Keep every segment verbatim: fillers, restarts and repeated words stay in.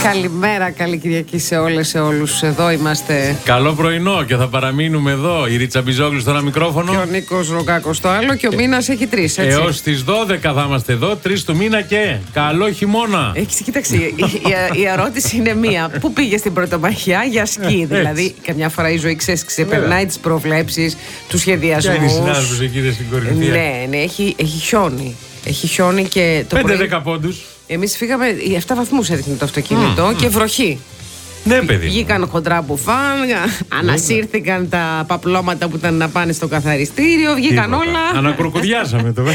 Καλημέρα, καλή Κυριακή σε όλες, σε όλους. Εδώ είμαστε. Καλό πρωινό και θα παραμείνουμε εδώ. Η Ρίτσα Μπιζόγλου στο ένα μικρόφωνο. Και ο Νίκος Ρογκάκος στο άλλο. Και ο μήνας έχει τρεις. Έως τις δώδεκα θα είμαστε εδώ. Τρεις του μήνα και καλό χειμώνα. Έχεις, κοίταξε, η, η, η ερώτηση είναι μία. Πού πήγε στην Πρωτομαχιά για σκι? Δηλαδή, καμιά φορά η ζωή ξέρεις, ξεπερνάει τις προβλέψεις, τους σχεδιασμούς. Και είναι συνάδελφος εκεί στην κορυφή. Ναι, ναι, έχει, έχει χιόνι. Έχει χιόνι και το πέντε δέκα πόντους. Εμείς φύγαμε, οι επτά βαθμούς έδειχνε το αυτοκίνητο mm, και βροχή. Ναι, παιδί. Βγήκαν χοντρά μπουφάν, ανασύρθηκαν τα παπλώματα που ήταν να πάνε στο καθαριστήριο, βγήκαν Τίποτα. όλα. Ανακροκοδιάσαμε το.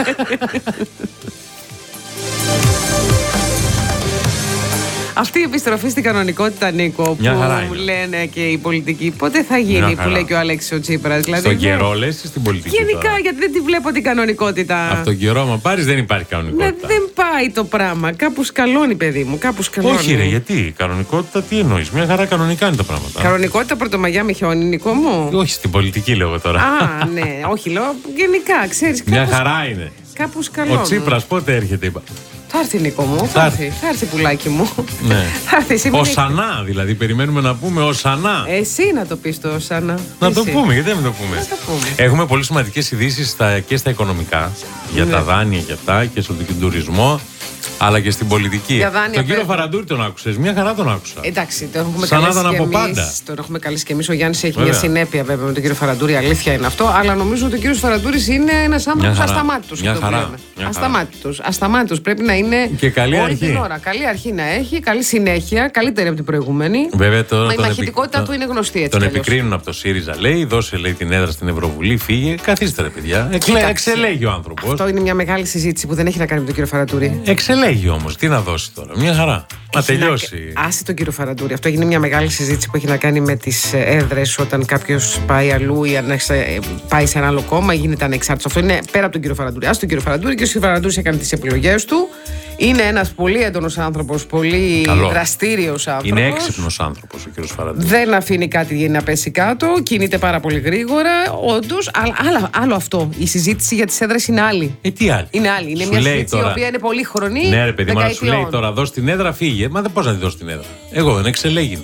Αυτή η επιστροφή στην κανονικότητα, Νίκο, Μια που χαρά είναι. λένε και οι πολιτικοί, πότε θα γίνει, που λέει και ο Αλέξης ο Τσίπρας. Δηλαδή, στον καιρό λες ή στην πολιτική? Γενικά, τώρα? γιατί δεν τη βλέπω την κανονικότητα. Από τον καιρό, μα πάρεις, δεν υπάρχει κανονικότητα. Ναι, δεν πάει το πράγμα. Κάπου σκαλώνει, παιδί μου. Κάπου σκαλώνει. Όχι, ρε, γιατί? Κανονικότητα τι εννοείς? Μια χαρά κανονικά είναι τα πράγματα. Κανονικότητα Πρωτομαγιά με χιόνι, Νικό μου. Όχι στην πολιτική, λέω τώρα. Α, ναι, όχι, λέω γενικά, ξέρεις. Μια κάπου, χαρά είναι. Κάπου σκαλώνει. Ο Τσίπρας πότε έρχεται, είπα. Θα έρθει, Νίκο μου, θα έρθει, θα έρθει πουλάκι μου. Ναι. Θα έρθει σήμερα. Ο Σανά, δηλαδή, περιμένουμε να πούμε ο Σανά. Εσύ να το πεις το Σανά. Να Εσύ. το πούμε, γιατί δεν το πούμε. Να το πούμε. Έχουμε πολύ σημαντικές ειδήσεις στα, και στα οικονομικά, για Ναι. τα δάνεια και αυτά, και στον τουρισμό, αλλά και στην πολιτική. Για δάνεια, τον κύριο πέρα. Φαραντούρη τον άκουσες? Μια χαρά τον άκουσα. Εντάξει, τον έχουμε Σαν να καλέσει ήταν και από εμείς. πάντα. Τον έχουμε καλέσει και εμείς. Ο Γιάννης έχει Βέβαια. μια συνέπεια βέβαια με τον κύριο Φαραντούρη. Αλήθεια είναι αυτό. Αλλά νομίζω ότι ο κύριος Φαραντούρης είναι ένας άνθρωπος χαρά. ασταμάτητος. Μια αυτό που χαρά. λέμε. Μια χαρά. Ασταμάτητος. Ασταμάτητος. Πρέπει να είναι. Και καλή όλη αρχή. την ώρα. Καλή αρχή να έχει, καλή συνέχεια, καλύτερη από την προηγούμενη. Βέβαια, τώρα Μα η τον μαχητικότητα επι- του είναι γνωστή έτσι. Τον κι αλλιώς. επικρίνουν από το ΣΥΡΙΖΑ, λέει, δώσε λέει, την έδρα στην Ευρωβουλή, φύγε. Καθίστε, ρε παιδιά. Εξε, Κοίταξε. εξελέγει ο άνθρωπος. Αυτό είναι μια μεγάλη συζήτηση που δεν έχει να κάνει με τον κύριο Φαραντούρη. Εξελέγει όμως. Τι να δώσει τώρα? Μια χαρά. Να Έχει τελειώσει. Να... Άσε τον κύριο Φαραντούρη. Αυτό έγινε μια μεγάλη συζήτηση που έχει να κάνει με τις έδρες όταν κάποιος πάει αλλού ή αν εξε- πάει σε ένα άλλο κόμμα, γίνεται ανεξάρτητος. Αυτό είναι πέρα από τον κύριο Φαραντούρη. Άσε τον κύριο Φαραντούρη, και ο κύριος Φαραντούρης έκανε τις επιλογές του. Είναι ένας πολύ έντονος άνθρωπος, πολύ Καλό. δραστήριος άνθρωπος. Είναι έξυπνος άνθρωπος ο κύριος Φαραντούρης. Δεν αφήνει κάτι να πέσει κάτω, κινείται πάρα πολύ γρήγορα. Όντως, αλλά, άλλο, άλλο αυτό. Η συζήτηση για τις έδρες είναι άλλη. Ε, τι άλλη. Είναι άλλη. Είναι Σου μια λέει συζήτηση τώρα- η οποία είναι πολύ χρονή. Ναι, ρε παιδί, μα να σου λέει δεκαετιών. τώρα δώσει την έδρα, φύγε. Μα δεν πώς να τη δώσει την έδρα. Εγώ δεν εξελέγει.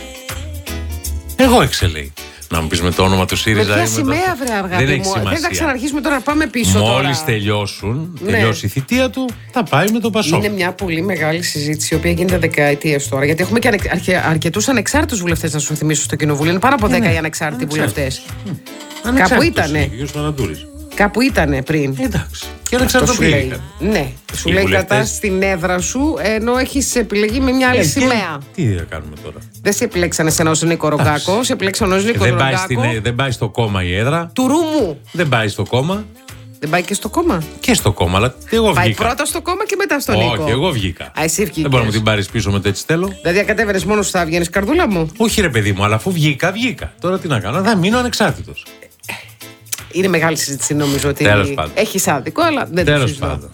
Εγώ εξελέγει. Να μου πει με το όνομα του ΣΥΡΙΖΑ. Με ποια ή με το- σημαία, βρε αργάτη Δεν έχει μου. Δεν θα σημασία. ξαναρχίσουμε τώρα, πάμε πίσω τώρα. Μόλις τελειώσουν, Ναι. τελειώσει η θητεία του, θα πάει με το Πασόκ. Είναι μια πολύ μεγάλη συζήτηση, η οποία γίνεται δεκαετίες τώρα. Γιατί έχουμε και ανε... αρκε... αρκετούς ανεξάρτητους βουλευτές, να σου θυμίσω, στο Κοινοβούλιο. Είναι πάνω από δέκα οι ανεξάρτητοι βουλευτές. Κάπου ήτανε. Κάπου ήτανε πριν. Εντάξει. Και Αυτό ανεξάρτητο σου λέει. πήγαν. Ναι, σου Οι λέει βουλευτές- κρατάς την έδρα σου, ενώ έχεις επιλεγεί με μια άλλη Ε, και σημαία. Τι θα κάνουμε τώρα. Δεν σε επιλέξανε σε ως Νίκο Ρογκάκο, σε επιλέξαν ως Νίκο Δεν πάει, στην, Ρογκάκο. δεν πάει στο κόμμα η έδρα. Του ρούμου. Δεν πάει στο κόμμα. Δεν πάει και στο κόμμα. Και στο κόμμα, αλλά εγώ Πάει βγήκα. πρώτα στο κόμμα και μετά στον Νίκο. Όχι, εγώ βγήκα. Α, εσύ βγήκες. Δεν μπορώ να μου την πάρει πίσω με το έτσι θέλω. Δηλαδή, αν κατέβαινες μόνος σου, θα βγαίνεις καρδούλα μου. Όχι, ρε παιδί μου, αλλά αφού βγήκα, βγήκα. Τώρα τι να κάνω, θα μείνω ανεξάρτητος. Είναι μεγάλη συζήτηση, νομίζω ότι Τέλος πάντων. έχεις άδικο, αλλά δεν το Τέλος συζητώ. πάντων.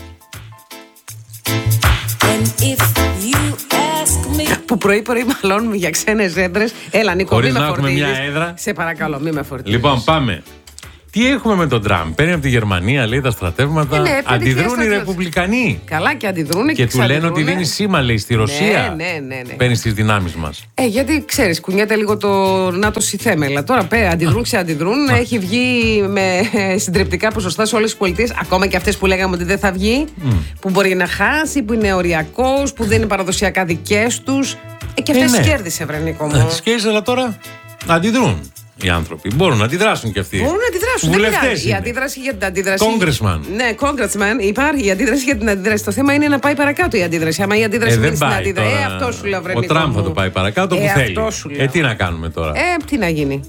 And if you ask me, Που πρωί-πρωί μαλώνουμε για ξένες έδρες. Έλα, Νίκο, Χωρίς μη με να έχουμε φορτίζεις. μια έδρα. Σε παρακαλώ, μη με φορτίζεις. Λοιπόν, πάμε. Τι έχουμε με τον Τραμπ? Παίρνει από τη Γερμανία, λέει τα στρατεύματα. Ε, ναι, παίρνει αντιδρούν οι στρατεύματα. Ρεπουμπλικανοί. Καλά και αντιδρούν και, Και του λένε ότι δίνει σήμα, λέει, στη Ρωσία. Ναι, ναι, ναι, ναι. Παίρνει τις δυνάμεις μας. Ε, γιατί ξέρεις, κουνιέται λίγο το ΝΑΤΟ στη θέμελα. Τώρα πέ, αντιδρούν, ξεαντιδρούν. Έχει βγει με ε, συντριπτικά ποσοστά σε όλες τις πολιτείες, ακόμα και αυτές που λέγαμε ότι δεν θα βγει, που μπορεί να χάσει, που είναι οριακός, που δεν είναι παραδοσιακά δικές τους. Ε, και αυτές Ε, ναι. τις κέρδισε, βρε Νίκο μου. Τις κέρδισε, αλλά τώρα αντιδρούν οι άνθρωποι. Μπορούν να αντιδράσουν κι αυτοί. Μπορούν να αντιδράσουν. Δεν Βουλευτές πειράζει. Η είναι. αντίδραση για την αντίδραση. Congressman. Ναι, congressman. Υπάρχει η αντίδραση για την αντίδραση. Το θέμα είναι να πάει παρακάτω η αντίδραση. Άμα η αντίδραση Ε, μείνει δεν στην πάει αντίδραση. τώρα. Ε, αυτό σου λέω, βρε Ο Νίκο Τραμπ θα μου. το πάει παρακάτω που ε, θέλει. Αυτό σου λέω. Ε, τι να κάνουμε τώρα. Ε, τι να γίνει.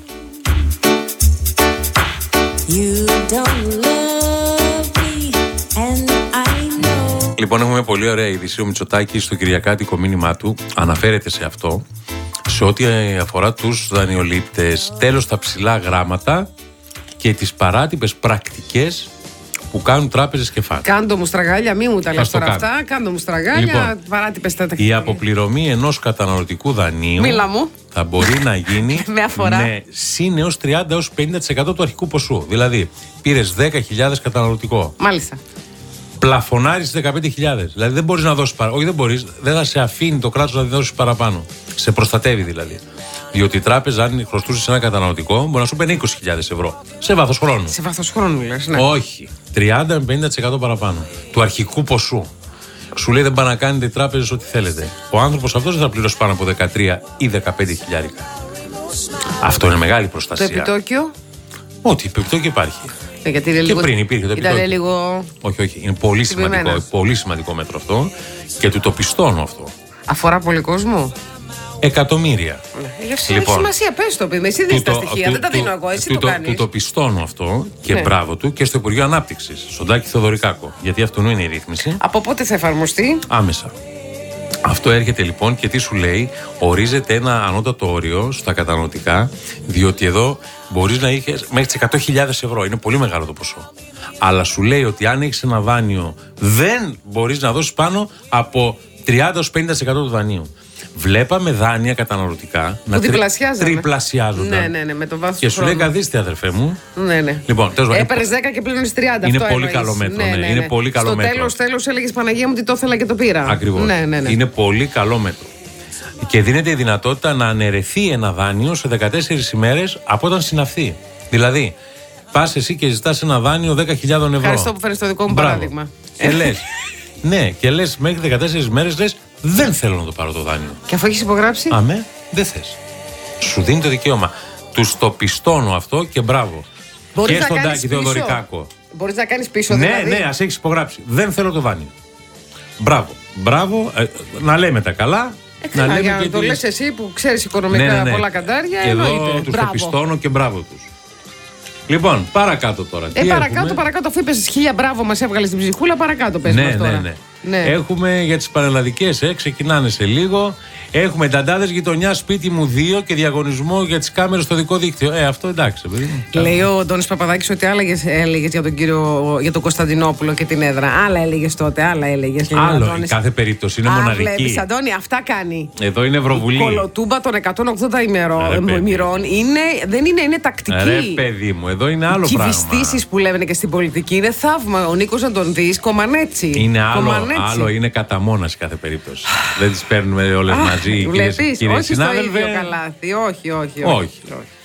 you don't love me, and I know. Λοιπόν, έχουμε πολύ ωραία είδηση. Ο Μητσοτάκης στο κυριακάτικο μήνυμά του αναφέρεται σε αυτό, σε ό,τι αφορά τους δανειολήπτες. Τέλος τα ψηλά γράμματα και τις παράτυπες πρακτικές που κάνουν τράπεζες και φαν. Κάντο μου στραγάλια, μη μου τα λες το τώρα κάνω. αυτά. Κάντο μου στραγάλια, Λοιπόν, παράτυπες τα Η τεχνικά. αποπληρωμή ενός καταναλωτικού δανείου Μίλα μου. θα μπορεί να γίνει Με αφορά. με συν έως τριάντα έως πενήντα τοις εκατό του αρχικού ποσού. Δηλαδή, πήρες δέκα χιλιάδες καταναλωτικό. Μάλιστα. πλαφωνάρει στις δεκαπέντε χιλιάδες. Δηλαδή δεν μπορείς να δώσεις παραπάνω. Όχι, δεν μπορείς, δεν θα σε αφήνει το κράτος να δώσεις παραπάνω. Σε προστατεύει δηλαδή. Διότι η τράπεζα, αν χρωστούσε σε ένα καταναλωτικό, μπορεί να σου παίρνει είκοσι χιλιάδες ευρώ. Σε βάθος χρόνου. Σε βάθος χρόνου, λες, ναι. Όχι. τριάντα με πενήντα τοις εκατό παραπάνω του αρχικού ποσού. Σου λέει δεν πάνε να κάνετε οι τράπεζες ό,τι θέλετε. Ο άνθρωπος αυτός δεν θα πληρώσει πάνω από δεκατρία ή δεκαπέντε χιλιάρικα. Αυτό είναι μεγάλη προστασία. Το επιτόκιο. Ό,τι επιτόκιο υπάρχει. Ε, γιατί είναι και λίγο... πριν υπήρχε το επιτόκιο. Ήταν λίγο... Όχι, όχι. Είναι πολύ σημαντικό, πολύ σημαντικό μέτρο αυτό και του το πιστώνω αυτό. Αφορά πολύ κόσμο. Εκατομμύρια. Ναι. Έχει λοιπόν, σημασία, πες το παιδί. Εσύ δεις τα στοιχεία, δεν τα δίνω εγώ, εσύ του, το κάνεις. Του το πιστώνω αυτό και ναι. μπράβο του και στο Υπουργείο Ανάπτυξης, στον Τάκη Θεοδωρικάκο. Γιατί αυτόν είναι η ρύθμιση. Από πότε θα εφαρμοστεί? Άμεσα. Αυτό έρχεται λοιπόν και τι σου λέει, ορίζεται ένα ανώτατο όριο στα καταναλωτικά, διότι εδώ μπορείς να είχες μέχρι τις εκατό χιλιάδες ευρώ. Είναι πολύ μεγάλο το ποσό. Αλλά σου λέει ότι αν έχεις ένα δάνειο, δεν μπορείς να δώσεις πάνω από τριάντα με πενήντα τοις εκατό του δανείου. Βλέπαμε δάνεια καταναλωτικά που να τριπλασιάζονται. Ναι, ναι, ναι, με το βάθος και του σου λέει καθίστε, αδερφέ μου. Ναι, ναι. Λοιπόν, έπαιρνες δέκα και πλήρωνες τριάντα. Είναι αυτό πολύ εννοείς. καλό μέτρο. Ναι, ναι, ναι. Είναι πολύ καλό Στο μέτρο. τέλος, τέλος έλεγες Παναγία μου ότι το ήθελα και το πήρα. Ακριβώς. Ναι, ναι, ναι. Είναι πολύ καλό μέτρο. Και δίνεται η δυνατότητα να αναιρεθεί ένα δάνειο σε δεκατέσσερις ημέρες από όταν συναυθεί. Δηλαδή, πας εσύ και ζητάς ένα δάνειο δέκα χιλιάδες ευρώ. Ευχαριστώ που φέρνεις το δικό μου Μπράβο. παράδειγμα. Και λες, ναι, και λες μέχρι δεκατέσσερις μέρες λες, δεν θέλω να το πάρω το δάνειο. Και αφού έχεις υπογράψει. Αμέ, δεν θες. Σου δίνει το δικαίωμα. Τους το πιστώνω αυτό και μπράβο. Μπορείς και να στον κάνεις Τάκη πίσω. Θεοδωρικάκο. Μπορείς να κάνεις πίσω, ναι, δηλαδή. Ναι, ας έχεις υπογράψει. Δεν θέλω το δάνειο. Μπράβο. Μπράβο. Ε, να λέμε τα καλά. Ε, να λέμε για να το τις... λες εσύ που ξέρεις οικονομικά ναι, ναι, ναι. πολλά καντάρια. Και εδώ εννοείται. τους το πιστώνω και μπράβο τους. Λοιπόν, παρακάτω τώρα. Ε, Τι παρακάτω, έχουμε? παρακάτω, αφού είπες χίλια μπράβο μας έβγαλες την ψυχούλα, παρακάτω πες ναι, μας τώρα. Ναι, ναι. Ναι. Έχουμε για τις πανελλαδικές, ε, ξεκινάνε σε λίγο. Έχουμε νταντάδες γειτονιά, σπίτι μου δύο και διαγωνισμό για τις κάμερες στο δικό δίκτυο. Ε, αυτό εντάξει, παιδί. Λέει ο Αντώνης Παπαδάκης ότι άλλα έλεγες για τον κύριο για τον Κωνσταντινόπουλο και την έδρα. Άλλα έλεγες τότε, άλλα έλεγες. Άλλο, Αντώνης... κάθε περίπτωση είναι Α, μοναδική. Βλέπεις, Αντώνη, αυτά κάνει. Εδώ είναι Ευρωβουλή. Η κολοτούμπα των εκατόν ογδόντα ημερών είναι, δεν είναι, είναι τακτική. Ρε παιδί μου, εδώ είναι άλλο πράγμα. Και οι βυστήσεις που λένε και στην πολιτική είναι θαύμα. Ο Νίκος να τον δεις, κομμανέτσι. Είναι άλλο, κομμανέτσι. άλλο είναι κατά μόνα σε κάθε περίπτωση. Δεν τις παίρνουμε όλες μαζί, κυρίες, βλέπεις, κυρίες όχι στο συνάδελφε. ίδιο καλάθι, όχι, όχι, όχι. όχι. όχι.